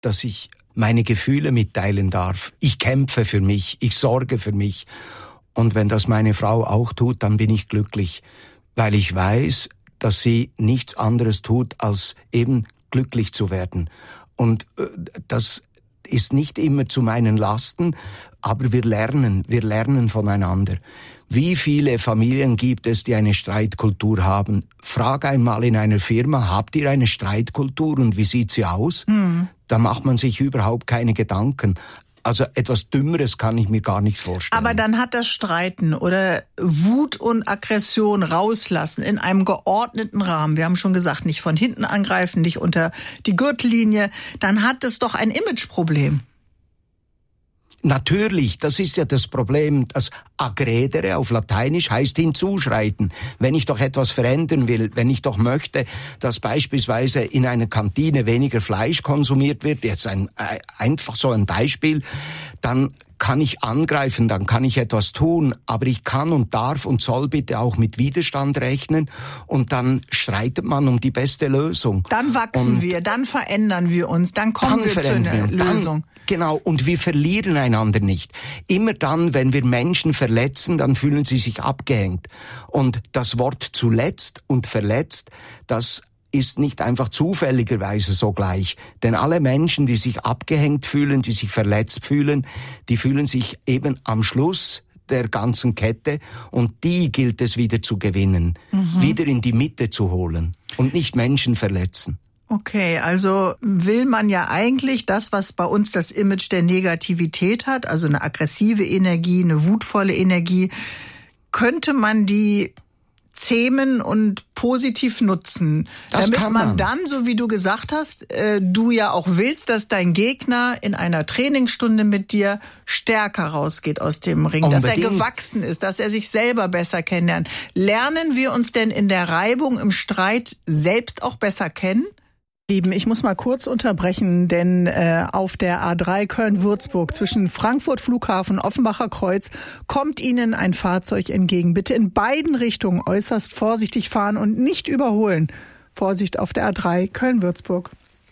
dass ich meine Gefühle mitteilen darf. Ich kämpfe für mich, ich sorge für mich. Und wenn das meine Frau auch tut, dann bin ich glücklich, weil ich weiß, dass sie nichts anderes tut, als eben glücklich zu werden. Und das ist nicht immer zu meinen Lasten, aber wir lernen voneinander. Wie viele Familien gibt es, die eine Streitkultur haben? Frag einmal in einer Firma, habt ihr eine Streitkultur und wie sieht sie aus? Da macht man sich überhaupt keine Gedanken. Also etwas Dümmeres kann ich mir gar nicht vorstellen. Aber dann hat das Streiten oder Wut und Aggression rauslassen in einem geordneten Rahmen. Wir haben schon gesagt, nicht von hinten angreifen, nicht unter die Gürtellinie. Dann hat es doch ein Imageproblem. Natürlich, das ist ja das Problem. Das aggredere auf Lateinisch heißt hinzuschreiten. Wenn ich doch etwas verändern will, wenn ich doch möchte, dass beispielsweise in einer Kantine weniger Fleisch konsumiert wird, jetzt einfach so ein Beispiel, dann kann ich angreifen, dann kann ich etwas tun, aber ich kann und darf und soll bitte auch mit Widerstand rechnen und dann streitet man um die beste Lösung. Dann wachsen wir, dann verändern wir uns, dann kommen wir zu einer Lösung. Genau, und wir verlieren einander nicht. Immer dann, wenn wir Menschen verletzen, dann fühlen sie sich abgehängt. Und das Wort zuletzt und verletzt, das ist nicht einfach zufälligerweise so gleich. Denn alle Menschen, die sich abgehängt fühlen, die sich verletzt fühlen, die fühlen sich eben am Schluss der ganzen Kette und die gilt es wieder zu gewinnen, wieder in die Mitte zu holen und nicht Menschen verletzen. Okay, also will man ja eigentlich das, was bei uns das Image der Negativität hat, also eine aggressive Energie, eine wutvolle Energie, könnte man die zähmen und positiv nutzen. Das damit kann man dann, so wie du gesagt hast, du ja auch willst, dass dein Gegner in einer Trainingsstunde mit dir stärker rausgeht aus dem Ring, Unbedingt. Dass er gewachsen ist, dass er sich selber besser kennenlernt. Lernen wir uns denn in der Reibung, im Streit selbst auch besser kennen? Lieben, ich muss mal kurz unterbrechen, denn auf der A3 Köln-Würzburg zwischen Frankfurt Flughafen und Offenbacher Kreuz kommt Ihnen ein Fahrzeug entgegen. Bitte in beiden Richtungen äußerst vorsichtig fahren und nicht überholen. Vorsicht auf der A3 Köln-Würzburg.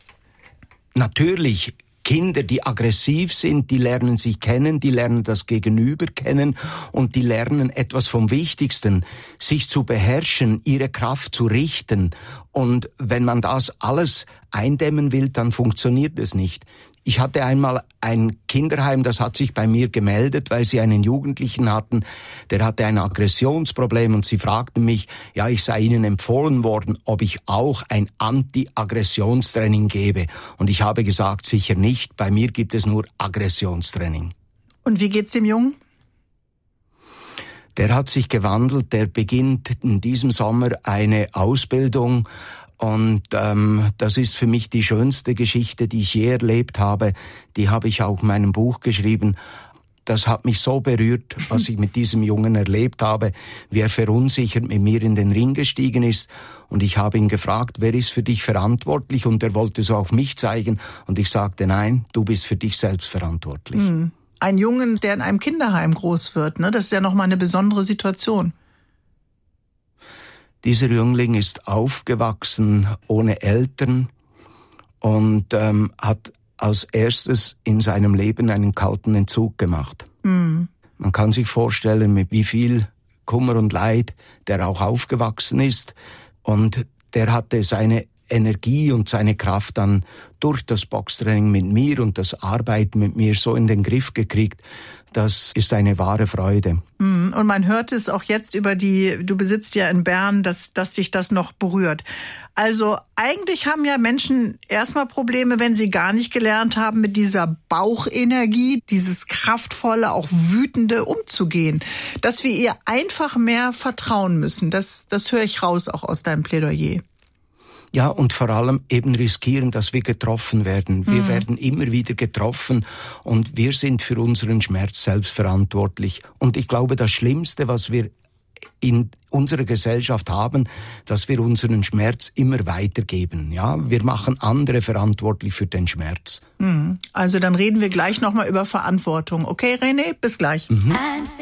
Natürlich. Kinder, die aggressiv sind, die lernen sich kennen, die lernen das Gegenüber kennen und die lernen etwas vom Wichtigsten, sich zu beherrschen, ihre Kraft zu richten. Und wenn man das alles eindämmen will, dann funktioniert es nicht. Ich hatte einmal ein Kinderheim, das hat sich bei mir gemeldet, weil sie einen Jugendlichen hatten, der hatte ein Aggressionsproblem und sie fragten mich, ja, ich sei ihnen empfohlen worden, ob ich auch ein Anti-Aggressionstraining gebe. Und ich habe gesagt, sicher nicht, bei mir gibt es nur Aggressionstraining. Und wie geht's dem Jungen? Der hat sich gewandelt, der beginnt in diesem Sommer eine Ausbildung. Und das ist für mich die schönste Geschichte, die ich je erlebt habe. Die habe ich auch in meinem Buch geschrieben. Das hat mich so berührt, was ich mit diesem Jungen erlebt habe, wie er verunsichert mit mir in den Ring gestiegen ist. Und ich habe ihn gefragt, wer ist für dich verantwortlich? Und er wollte so auf mich zeigen. Und ich sagte, nein, du bist für dich selbst verantwortlich. Ein Jungen, der in einem Kinderheim groß wird, ne? Das ist ja nochmal eine besondere Situation. Dieser Jüngling ist aufgewachsen ohne Eltern und hat als erstes in seinem Leben einen kalten Entzug gemacht. Man kann sich vorstellen, mit wie viel Kummer und Leid der auch aufgewachsen ist. Und der hatte seine Energie und seine Kraft dann durch das Boxtraining mit mir und das Arbeiten mit mir so in den Griff gekriegt. Das ist eine wahre Freude. Und man hört es auch jetzt du besitzt ja in Bern, dass sich das noch berührt. Also eigentlich haben ja Menschen erstmal Probleme, wenn sie gar nicht gelernt haben, mit dieser Bauchenergie, dieses kraftvolle, auch wütende umzugehen. Dass wir ihr einfach mehr vertrauen müssen. Das höre ich raus auch aus deinem Plädoyer. Ja, und vor allem eben riskieren, dass wir getroffen werden. Wir werden immer wieder getroffen und wir sind für unseren Schmerz selbst verantwortlich. Und ich glaube, das Schlimmste, was wir in unserer Gesellschaft haben, dass wir unseren Schmerz immer weitergeben. Ja, wir machen andere verantwortlich für den Schmerz. Also dann reden wir gleich nochmal über Verantwortung. Okay, René, bis gleich.